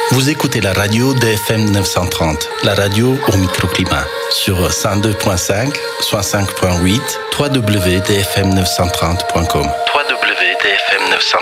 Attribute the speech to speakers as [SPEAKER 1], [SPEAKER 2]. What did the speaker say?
[SPEAKER 1] Vous écoutez la radio DFM 930, la radio au microclimat, sur 102.5, 65.8, www.dfm930.com. www.dfm930.com